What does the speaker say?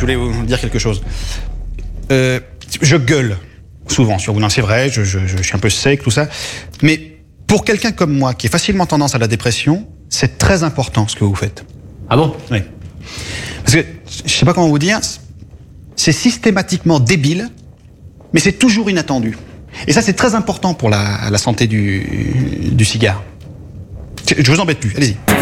voulais vous dire quelque chose. Je gueule souvent sur vous. Non, c'est vrai, je suis un peu sec, tout ça. Mais pour quelqu'un comme moi, qui est facilement tendance à la dépression, c'est très important ce que vous faites. Ah bon? Oui. Parce que, je sais pas comment vous dire, c'est systématiquement débile, mais c'est toujours inattendu. Et ça, c'est très important pour la santé du cigare. Je vous embête plus, allez-y.